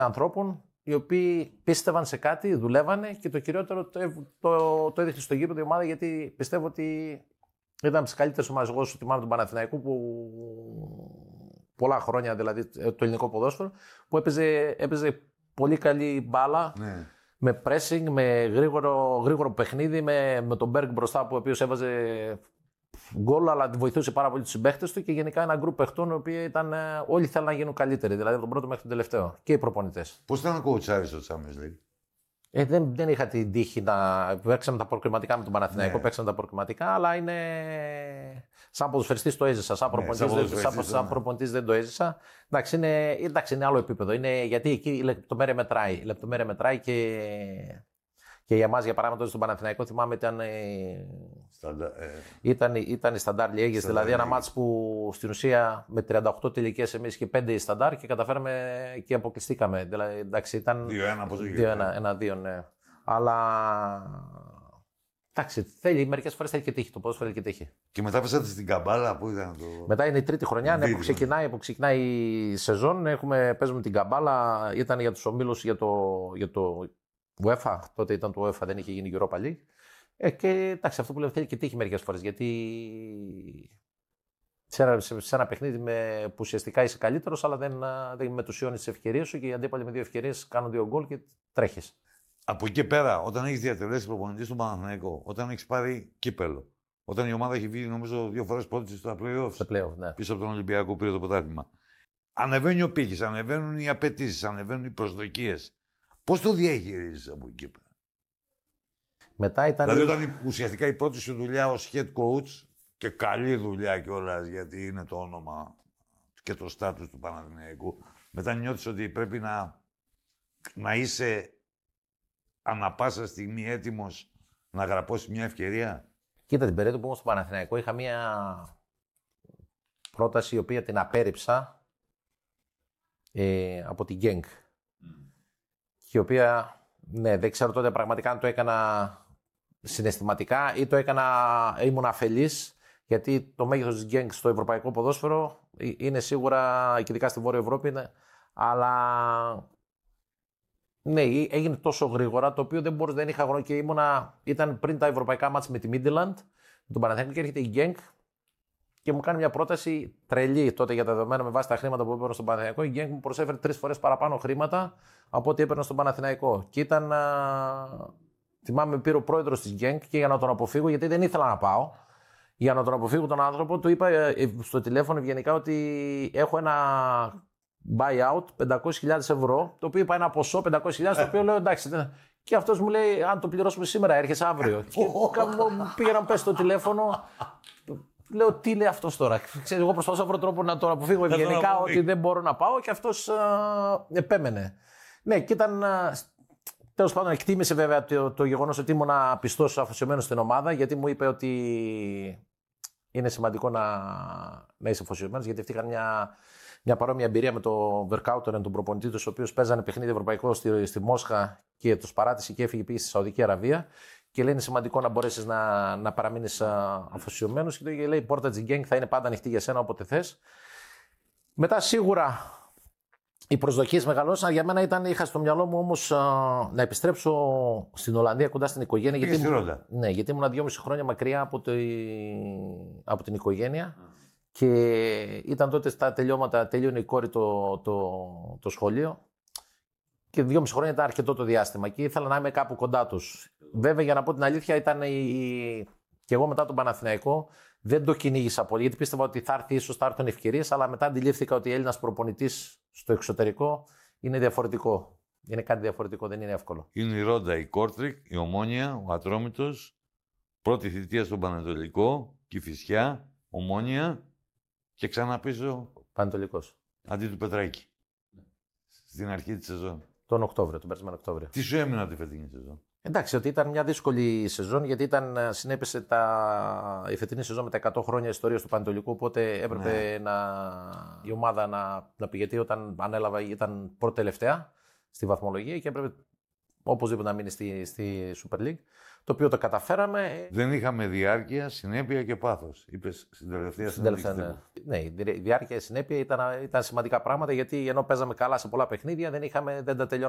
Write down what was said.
ανθρώπων οι οποίοι πίστευαν σε κάτι, δουλεύανε και το κυριότερο το έδειχνε στο γήπεδο η ομάδα, γιατί πιστεύω ότι ήταν από τις καλύτερες ομάδες. Εγώ σου θυμάμαι τον Παναθηναϊκό που πολλά χρόνια, δηλαδή το ελληνικό ποδόσφαιρο, που έπαιζε πολύ καλή μπάλα. Ναι. Με pressing, με γρήγορο παιχνίδι, με τον Μπέργκ μπροστά, που ο οποίος έβαζε γκολ, αλλά βοηθούσε πάρα πολύ τους συμπαίχτες του, και γενικά ένα γκρουπ παιχτών οι οποίοι όλοι θέλουν να γίνουν καλύτεροι, δηλαδή από τον πρώτο μέχρι τον τελευταίο, και οι προπονητές. Πώς ήταν να κοουτσάρεις στο Champions League? Δεν είχα την τύχη να. Παίξαμε τα προκριματικά με τον Παναθηναϊκό, ναι. Παίξαμε τα προκριματικά, αλλά είναι. Σαν ποδοσφαιριστής το έζησα. Σαν προπονητής δεν το έζησα. Εντάξει, είναι άλλο επίπεδο. Γιατί εκεί η λεπτομέρεια μετράει. Η λεπτομέρεια μετράει και για εμάς, για παράδειγμα, στον Παναθηναϊκό θυμάμαι ήταν οι σταντάρ Λιέγες. Δηλαδή ένα μάτς που στην ουσία με 38 τελικές εμείς και 5 σταντάρ και καταφέραμε και αποκλειστήκαμε. Δηλαδή, εντάξει, ήταν 2-1, ναι. Αλλά εντάξει, μερικές φορές θέλει και τύχη. Το ποδόσφαιρο θέλει και τύχη. Και μετά πέσατε στην Καμπάλα, που ήταν το. Μετά είναι η τρίτη χρονιά, ναι, που ξεκινάει η σεζόν. Παίζουμε την Καμπάλα, ήταν για τους ομίλους για το UEFA. Τότε ήταν το UEFA, δεν είχε γίνει Europa League. Και εντάξει, αυτό που λέω θέλει και τύχη μερικές φορές. Γιατί σε ένα παιχνίδι που ουσιαστικά είσαι καλύτερος, αλλά δεν μετουσιώνεις τις ευκαιρίες σου, και οι αντίπαλοι με 2 ευκαιρίες κάνουν 2 γκολ και τρέχεις. Από εκεί πέρα, όταν έχεις διατελέσει προπονητή στον Παναθηναϊκό, όταν έχεις πάρει κύπελο, όταν η ομάδα έχει βγει, νομίζω, 2 φορές πρώτη στα play-offs, ναι. Πίσω από τον Ολυμπιακό, πήρε το πρωτάθλημα. Ανεβαίνει ο πύχης, ανεβαίνουν οι απαιτήσεις, ανεβαίνουν οι προσδοκίες. Πώς το διαχειρίζεσαι από εκεί πέρα? Μετά ήταν. Δηλαδή, όταν ουσιαστικά η πρώτη σου δουλειά ως head coach, και καλή δουλειά κιόλας, γιατί είναι το όνομα και το στάτους του Παναθηναϊκού, μετά νιώθεις ότι πρέπει να είσαι ανά πάσα στιγμή έτοιμος να γραπώσεις μια ευκαιρία. Κοίτα, την περίοδο που ήμουν στο Παναθηναϊκό είχα μια πρόταση η οποία την απέρριψα από την Genk. Και η οποία, ναι, δεν ξέρω τότε πραγματικά αν το έκανα συναισθηματικά ή ήμουν αφελής, γιατί το μέγεθος της Genk στο ευρωπαϊκό ποδόσφαιρο είναι σίγουρα, και ειδικά στη Βόρεια Ευρώπη, αλλά ναι, έγινε τόσο γρήγορα, το οποίο δεν είχα χρόνο, και ήταν πριν τα ευρωπαϊκά μάτς με τη Midland, με τον Παναθηναϊκό, και έρχεται η Genk και μου κάνει μια πρόταση τρελή τότε για τα δεδομένα, με βάση τα χρήματα που έπαιρνα στον Παναθηναϊκό. Η Genk μου προσέφερε 3 φορές παραπάνω χρήματα από ό,τι έπαιρνα στον Παναθηναϊκό. Και θυμάμαι, πήρε ο πρόεδρος της Genk, και για να τον αποφύγω, γιατί δεν ήθελα να πάω, για να τον αποφύγω τον άνθρωπο, του είπα στο τηλέφωνο ευγενικά ότι έχω ένα buyout 500.000 ευρώ, το οποίο είπα ένα ποσό 500.000, το οποίο λέω εντάξει. Και αυτός μου λέει, αν το πληρώσουμε σήμερα, έρχεσαι αύριο. Και πήγα να πέσει το τηλέφωνο. Λέω, τι λέει αυτός τώρα? Εγώ προσπαθούσα να βρω τρόπο να τον αποφύγω ευγενικά ότι δεν μπορώ να πάω, και αυτός επέμενε. Ναι, και ήταν. Τέλος πάντων, εκτίμησε βέβαια το γεγονός ότι ήμουν πιστός, αφοσιωμένος στην ομάδα, γιατί μου είπε ότι είναι σημαντικό να είσαι αφοσιωμένος, γιατί αυτοί είχαν μια παρόμοια εμπειρία με τον Verkauteren, τον προπονητή του, ο οποίος παίζανε παιχνίδι ευρωπαϊκό στη Μόσχα και τους παράτησε και έφυγε, πήγε στη Σαουδική Αραβία. Και λέει: είναι σημαντικό να μπορέσεις να παραμείνεις αφοσιωμένος. Και λέει: η πόρτα της Genk θα είναι πάντα ανοιχτή για σένα όποτε θες. Μετά σίγουρα οι προσδοκίες μεγαλώσαν. Για μένα είχα στο μυαλό μου όμως να επιστρέψω στην Ολλανδία, κοντά στην οικογένεια. Γιατί ήμουν 2,5 χρόνια μακριά από την οικογένεια. Και ήταν τότε στα τελειώματα, τελείωνε η κόρη το σχολείο. Και 2,5 χρόνια ήταν αρκετό το διάστημα και ήθελα να είμαι κάπου κοντά τους. Βέβαια, για να πω την αλήθεια, και εγώ μετά τον Παναθηναϊκό δεν το κυνήγησα πολύ, γιατί πίστευα ότι ίσως θα έρθουν ευκαιρίες, αλλά μετά αντιλήφθηκα ότι Έλληνας προπονητής στο εξωτερικό είναι διαφορετικό. Είναι κάτι διαφορετικό, δεν είναι εύκολο. Είναι η Ρόντα, η Κόρτρικ, η Ομόνια, ο Ατρόμητος, πρώτη θητεία στον Πανετολικό, Κηφισιά, Ομόνια και ξανά πίσω. Πανετολικός. Αντί του Πετράκη. Στην αρχή της σεζόν. Τον περσμένο Οκτώβριο. Τι σου έμεινε από τη φετινή σεζόν? Εντάξει, ότι ήταν μια δύσκολη σεζόν, γιατί συνέπεσε η φετινή σεζόν με τα 100 χρόνια ιστορίας του Πανετολικού. Οπότε έπρεπε η ομάδα να πει, γιατί όταν ανέλαβα ήταν πρώτη τελευταία στη βαθμολογία και έπρεπε οπωσδήποτε να μείνει στη Super League. Το οποίο το καταφέραμε. Δεν είχαμε διάρκεια, συνέπεια και πάθος. Είπες στην τελευταία συνέντευξη. Ναι, η διάρκεια και η συνέπεια ήταν σημαντικά πράγματα, γιατί ενώ παίζαμε καλά σε πολλά παιχνίδια, δεν τα τελειώναμε.